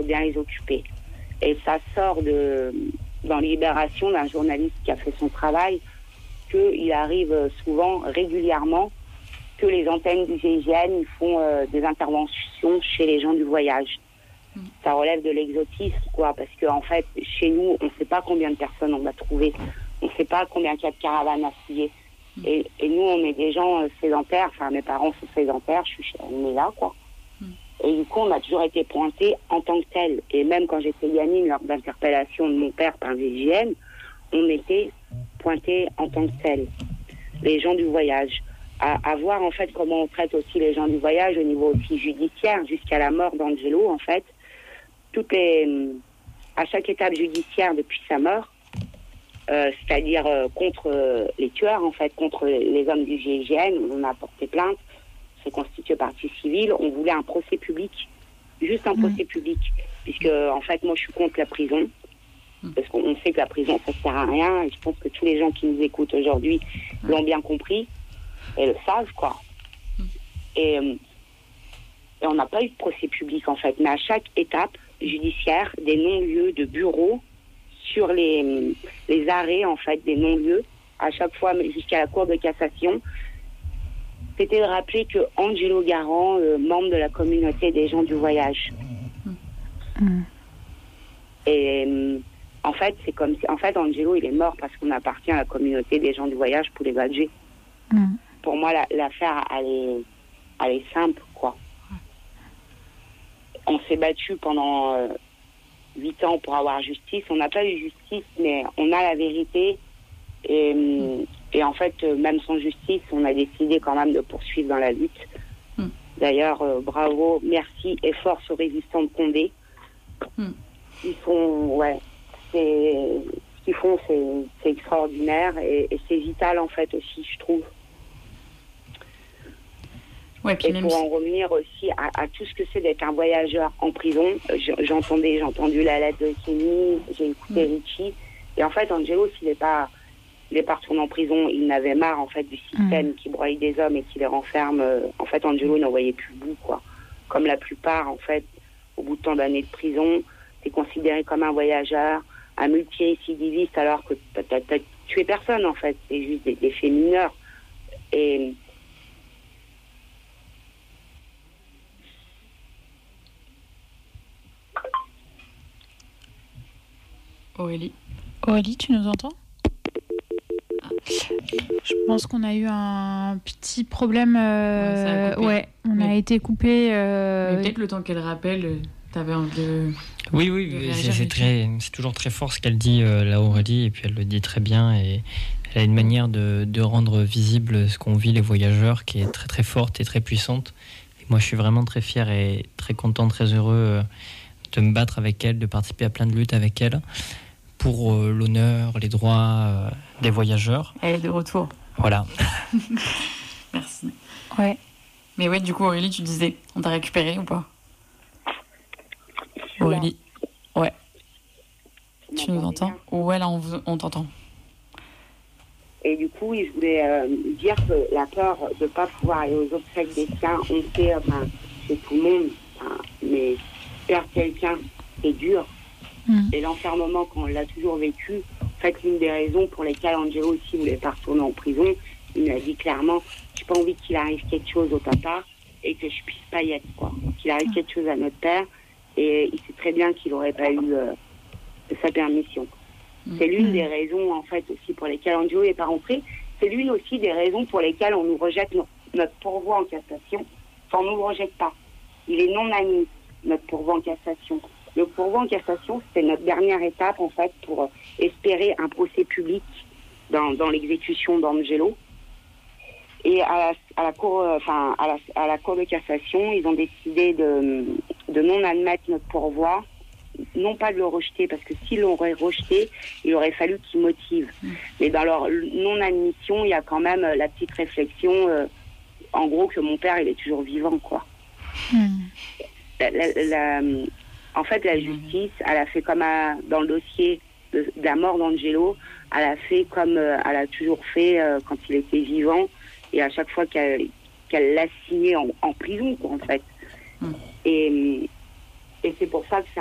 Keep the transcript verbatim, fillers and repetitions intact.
faut bien les occuper. Et ça sort de, dans Libération d'un journaliste qui a fait son travail, qu'il arrive souvent, régulièrement, que les antennes du G I G N ils font euh, des interventions chez les gens du voyage. Mmh. Ça relève de l'exotisme, quoi, parce qu'en fait, chez nous, on ne sait pas combien de personnes on va trouver, on ne sait pas combien il y a de caravanes à fouiller. Mmh. Et, et nous, on est des gens euh, sédentaires, enfin, mes parents sont sédentaires, je suis, on est là, quoi. Mmh. Et du coup, on a toujours été pointés en tant que tel. Et même quand j'étais gamine, lors d'interpellation de mon père par le G I G N, on était pointés en tant que tel. Les gens du voyage. À, à voir, en fait, comment on traite aussi les gens du voyage au niveau aussi judiciaire, jusqu'à la mort d'Angelo, en fait. Toutes les, à chaque étape judiciaire depuis sa mort, euh, c'est-à-dire euh, contre euh, les tueurs, en fait, contre les hommes du G I G N, on a porté plainte, c'est constitué partie civile, on voulait un procès public, juste un mmh. procès public, puisque, en fait, moi, je suis contre la prison, parce qu'on sait que la prison, ça sert à rien, et je pense que tous les gens qui nous écoutent aujourd'hui mmh. l'ont bien compris, et le savent, quoi. Mmh. Et, euh, et on n'a pas eu de procès public, en fait, mais à chaque étape judiciaire, des non-lieux de bureaux sur les, les arrêts, en fait, des non-lieux, à chaque fois jusqu'à la Cour de cassation, c'était de rappeler que Angelo Garant, euh, membre de la communauté des gens du voyage. Mmh. Et euh, en fait, c'est comme si, en fait, Angelo, il est mort parce qu'on appartient à la communauté des gens du voyage pour les badger. Mmh. Pour moi, la, l'affaire, elle est, elle est simple, quoi. On s'est battu pendant euh, huit ans pour avoir justice. On n'a pas eu justice, mais on a la vérité. Et, mmh. et en fait, euh, même sans justice, on a décidé quand même de poursuivre dans la lutte. Mmh. D'ailleurs, euh, bravo, merci et force aux résistants de Condé. Mmh. Ils font, ouais, c'est, ce qu'ils font, c'est, c'est extraordinaire et, et c'est vital, en fait, aussi, je trouve. Ouais, et pour en revenir aussi à, à tout ce que c'est d'être un voyageur en prison, j'entendais, j'ai entendu la lettre de Kenny, j'ai écouté mmh. Richie, et en fait, Angelo, s'il n'est pas, il est pas retourné en prison, il n'avait marre, en fait, du système mmh. qui broye des hommes et qui les renferme. En fait, Angelo n'en voyait plus le bout, quoi. Comme la plupart, en fait, au bout de tant d'années de prison, t'es considéré comme un voyageur, un multirécidiviste, alors que t'as, t'as, t'as tué personne, en fait. C'est juste des, des faits mineurs. Et Aurélie. Aurélie, tu nous entends ? ah. Je pense qu'on a eu un petit problème. Euh... Ouais, ouais, on Mais... a été coupé. Euh... Mais peut-être le temps qu'elle rappelle, t'avais envie de. Oui, oui, de c'est, c'est, très, c'est toujours très fort ce qu'elle dit, euh, la Aurélie, et puis elle le dit très bien. Et elle a une manière de, de rendre visible ce qu'on vit, les voyageurs, qui est très, très forte et très puissante. Et moi, je suis vraiment très fier et très content, très heureux euh, de me battre avec elle, de participer à plein de luttes avec elle. Pour euh, l'honneur, les droits euh, des voyageurs. Elle est de retour. Voilà. Merci. Ouais. Mais ouais, du coup, Aurélie, tu disais, on t'a récupéré ou pas ? Aurélie. Ouais. Tu, tu nous entends ? Bien. Ouais, là, on, vous, on t'entend. Et du coup, je voulais euh, dire que la peur de ne pas pouvoir aller aux obsèques des siens, on sait, enfin, chez tout le monde, enfin, mais perdre quelqu'un, c'est dur. Mmh. Et l'enfermement, quand on l'a toujours vécu, en fait, l'une des raisons pour lesquelles Angelo aussi voulait pas retourner en prison, il m'a dit clairement, j'ai pas envie qu'il arrive quelque chose au papa et que je puisse pas y être, quoi. Qu'il arrive mmh. quelque chose à notre père, et il sait très bien qu'il aurait pas eu euh, sa permission. Mmh. C'est l'une mmh. des raisons, en fait, aussi pour lesquelles Angelo n'est pas rentré. C'est l'une aussi des raisons pour lesquelles on nous rejette notre, notre pourvoi en cassation. Enfin, on nous rejette pas. Il est non admis, notre pourvoi en cassation. Le pourvoi en cassation, c'était notre dernière étape, en fait, pour espérer un procès public dans, dans l'exécution d'Angelo. Et à la, à la cour, enfin, à la, à la cour de cassation, ils ont décidé de, de non admettre notre pourvoi, non pas de le rejeter, parce que s'ils l'auraient rejeté, il aurait fallu qu'ils motivent. Mmh. Mais dans leur non-admission, il y a quand même la petite réflexion, euh, en gros, que mon père, il est toujours vivant, quoi. Mmh. La, la, la, En fait, la justice, elle a fait comme à, dans le dossier de, de la mort d'Angelo, elle a fait comme euh, elle a toujours fait euh, quand il était vivant, et à chaque fois qu'elle, qu'elle l'a signé en, en prison, quoi, en fait. Mmh. Et, et c'est pour ça que c'est